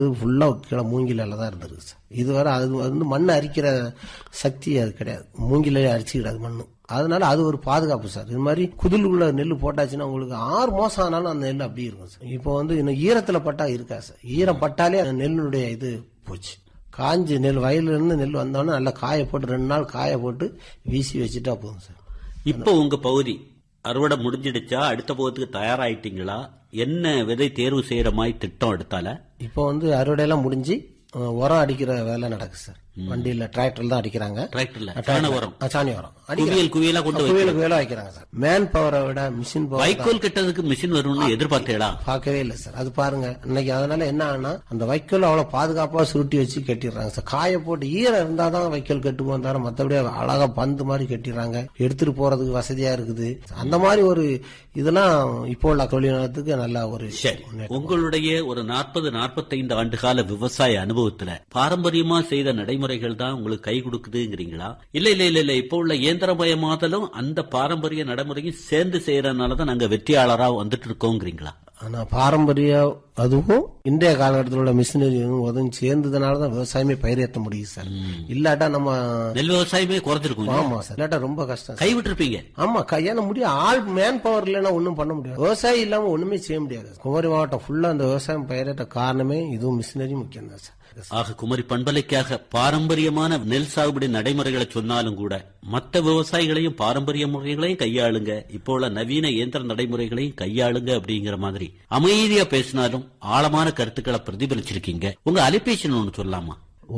இது ஃபுல்லா கீழே மூங்கிலால தான் இருந்திருக்கு சார். இதுவரை அது வந்து மண் அரிக்கிற சக்தி அது கிடையாது, மூங்கிலே அரிச்சிக்கிடாது மண்ணு. அதனால அது ஒரு பாதுகாப்பு சார். இது மாதிரி குதிலுக்குள்ள நெல் போட்டாச்சுன்னா உங்களுக்கு 6 மாசம் ஆனாலும் அந்த நெல் அப்படியே இருக்கும் சார். இப்போ வந்து இன்னும் ஈரத்துல பட்டா இருக்கா சார், ஈரம் பட்டாலே அந்த நெல்லுடைய இது போச்சு. காஞ்சி நெல் வயல்ல இருந்து நெல் வந்தோடனே நல்லா காய போட்டு 2 நாள் காய போட்டு வீசி வச்சுட்டா போதும் சார். இப்போ உங்க பகுதி அறுவடை முடிஞ்சிடுச்சா, அடுத்த போகத்துக்கு தயாராயிட்டீங்களா? என்ன விதை தேர்வு செய்யற மாதிரி திட்டம் எடுத்தால? இப்போ வந்து அறுவடை எல்லாம் முடிஞ்சு உரம் அடிக்கிற வேலை நடக்கு சார். வண்டியில டிராக்டர்ல தான் அடிக்கிறாங்க. டிராக்டர்ல சாணி உரம் குவியலா கொண்டு குவியலா வைக்கிறாங்க சார். மேன் பவரை விட மிஷின் பவர். வைக்கோல் கட்டதுக்கு மிஷின் வரும்னு எதிர்பார்த்தேடா? பார்க்கவே இல்லை சார். அது பாருங்க இன்னைக்கு. அதனால என்ன ஆனா அந்த வைக்கோல் அவ்வளவு பாதுகாப்பா சுருட்டி வச்சு கட்டிடுறாங்க சார். காய போட்டு ஈரம் இருந்தாதான் வைக்கோல் கட்டுவோம் தவிர மற்றபடி அழகா பந்து மாதிரி கட்டிடுறாங்க. எடுத்துட்டு போறதுக்கு வசதியா இருக்குது. அந்த மாதிரி ஒரு இதெல்லாம் இப்போ உள்ள தொழில்நுட்பத்துக்கு நல்ல ஒரு. உங்களுடைய ஒரு 40-45 ஆண்டு கால விவசாய அனுபவத்துல பாரம்பரியமா செய்த நடைமுறைகள் தான் உங்களுக்கு கை கொடுக்குதுங்கிறீங்களா? இல்ல இப்போ உள்ள இயந்திரமயமாதலும் அந்த பாரம்பரிய நடைமுறையும் சேர்ந்து செய்யறதுனாலதான் நாங்க வெற்றியாளரா வந்துட்டு இருக்கோங்கிறீங்களா? ஆனா பாரம்பரிய அதுவும் இன்றைய காலகட்டத்தில் உள்ள மிஷினரி அதுவும் சேர்ந்ததுனாலதான் விவசாயமே பயிரேற்ற முடியுது சார். இல்லாட்டா நம்ம நெல் விவசாயமே குறைஞ்சிருக்கும். ஆமா சார், இல்லாட்டா ரொம்ப கஷ்டம். கைவிட்டிருப்பீங்க. ஆமா, கையால முடியும். ஆள் மேன் பவர் இல்லைன்னா ஒன்னும் பண்ண முடியாது. விவசாயம் இல்லாம ஒண்ணுமே செய்ய முடியாது. குமரி மாவட்டம் ஃபுல்லா அந்த விவசாயம் பயிரேற்ற காரணமே இதுவும் மிஷினரி முக்கியம் தான் சார். ஆக குமரி பண்பலைக்காக பாரம்பரியமான நெல் சாகுபடி நடைமுறைகளை சொன்னாலும் கூட மற்ற விவசாயிகளையும் பாரம்பரிய முறைகளையும் கையாளுங்க, இப்போ உள்ள நவீன இயந்திர நடைமுறைகளையும் கையாளுங்க அப்படிங்கிற மாதிரி அமைதியா பேசினாலும் ஆழமான கருத்துக்களை பிரதிபலிச்சிருக்கீங்க. உங்க அலைபேசி ஒன்று சொல்லலாமா?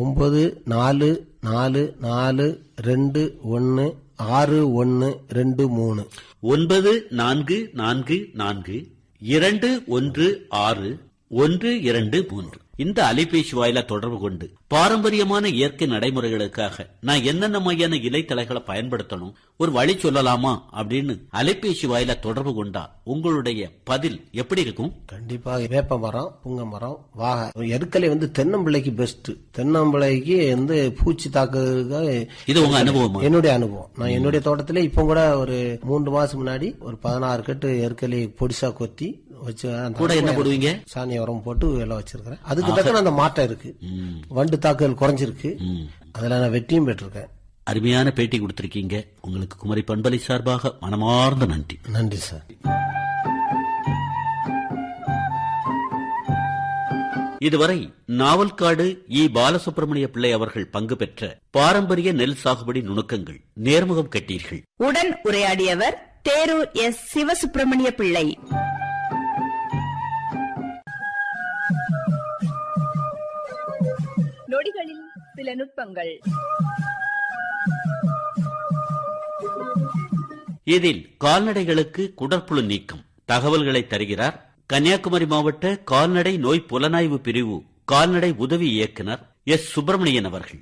9444216123 9444216123. இந்த அலைபேசி வாயிலா தொடர்பு கொண்டு பாரம்பரியமான இயற்கை நடைமுறைகளுக்காக நான் என்னென்ன மாதிரியான இலைத்தலைகளை பயன்படுத்தணும் ஒரு வழி சொல்லலாமா அப்படின்னு அலைபேசி வாயிலா தொடர்பு கொண்டா உங்களுடைய பதில் எப்படி இருக்கும்? கண்டிப்பா வேப்ப மரம், புங்க மரம், வாகை, எருக்கலை வந்து தென்னம்பிள்ளைக்கு பெஸ்ட். தென்னம்பிள்ளைக்கு வந்து பூச்சி தாக்குறதுக்காக. இது உங்க அனுபவம்? என்னுடைய அனுபவம். நான் என்னுடைய தோட்டத்திலே இப்போ கூட ஒரு 3 மாசம் முன்னாடி ஒரு 16 கட்டு எருக்கலை பொடிசா கொத்தி வச்சு கூட என்ன போடுவீங்க? சாணி உரம் போட்டு எல்லாம் வச்சிருக்கிறேன். அதுக்கு தக்க அந்த மாற்றம் இருக்கு. வண்டு தாக்குதல் குறைஞ்சிருக்கு. அதுல நான் வெற்றியும் பெற்றிருக்கேன். அருமையான பேட்டி கொடுத்திருக்கீங்க. உங்களுக்கு குமரி பண்பலை சார்பாக மனமார்ந்த நன்றி. நன்றி சார். இதுவரை நாவல்காடு பாலசுப்ரமணிய பிள்ளை அவர்கள் பங்கு பெற்ற பாரம்பரிய நெல் சாகுபடி நுணுக்கங்கள் நேர்முகம் கேட்டீர்கள். உடன் உரையாடியவர் தேரூர் எஸ். சிவசுப்பிரமணிய பிள்ளை. நொடிகளில் சில நுட்பங்கள். இதில் கால்நடைகளுக்கு குடற்புழு நீக்கம் தகவல்களை தருகிறார் கன்னியாகுமரி மாவட்ட கால்நடை நோய் புலனாய்வு பிரிவு கால்நடை உதவி இயக்குனர் எஸ். சுப்பிரமணியன் அவர்கள்.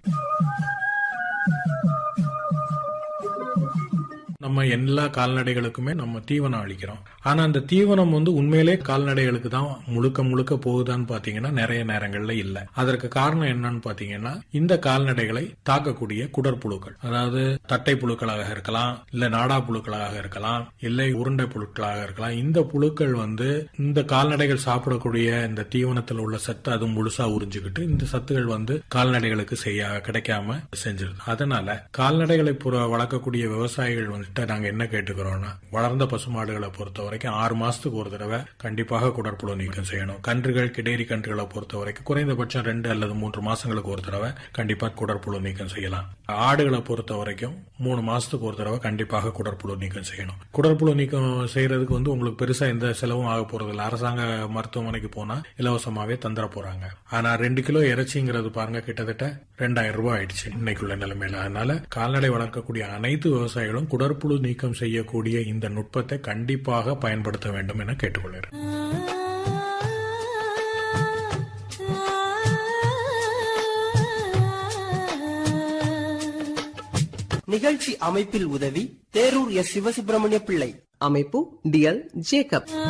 நம்ம எல்லா கால்நடைகளுக்குமே நம்ம தீவனம் அளிக்கிறோம். ஆனா அந்த தீவனம் உண்மையிலே கால்நடைகளுக்கு தான் முழுக்க முழுக்க போகுதான்னு பாத்தீங்கன்னா நிறைய நேரங்கள்ல இல்ல. அதற்கு காரணம் என்னன்னு பாத்தீங்கன்னா இந்த கால்நடைகளை தாக்கக்கூடிய குடற்புழுக்கள், அதாவது தட்டை புழுக்களாக இருக்கலாம், இல்ல நாடா புழுக்களாக இருக்கலாம், இல்லை உருண்டை புழுக்களாக இருக்கலாம். இந்த புழுக்கள் இந்த கால்நடைகள் சாப்பிடக்கூடிய இந்த தீவனத்தில் உள்ள சத்து அது முழுசா உறிஞ்சுக்கிட்டு இந்த சத்துகள் கால்நடைகளுக்கு கிடைக்காம செஞ்சிருது. அதனால கால்நடைகளை வளர்க்கக்கூடிய விவசாயிகள் நாங்க என்ன கேட்டுக்கிறோம்னா, வளர்ந்த பசுமாடுகளை பொறுத்த வரைக்கும் 6 மாசத்துக்கு ஒரு தடவை கண்டிப்பாக குடற்புழு நீக்கம் செய்யணும். கன்றுகள், கிடேரி கன்றுகளை பொறுத்த வரைக்கும் குறைந்தபட்சம் 2 அல்லது 3 மாசங்களுக்கு ஒரு தடவை கண்டிப்பாக குடற்புழு நீக்கம் செய்யலாம். ஆடுகளை பொறுத்த வரைக்கும் 3 மாசத்துக்கு ஒரு தடவை கண்டிப்பாக குடற்புழு நீக்கம் செய்யணும். குடற்புழு நீக்கம் செய்யறதுக்கு உங்களுக்கு பெருசா எந்த செலவும் ஆக போறது இல்லை. அரசாங்க மருத்துவமனைக்கு போனா இலவசமாவே தந்துட போறாங்க. ஆனா 2 கிலோ இறைச்சிங்கிறது பாருங்க கிட்டத்தட்ட 2000 ரூபாய் ஆயிடுச்சு இன்னைக்குள்ள நிலைமையில. அதனால கால்நடை வளர்க்கக்கூடிய அனைத்து விவசாயிகளும் குடற்புழு நீக்கம் செய்யக்கூடிய இந்த நுட்பத்தை கண்டிப்பாக பயன்படுத்த வேண்டும் என கேட்டுக்கொள்கிறேன். நிகழ்ச்சி அமைப்பில் உதவி தேரூர் எஸ். சிவசுப்பிரமணிய பிள்ளை. அமைப்பு DL ஜேக்கப்.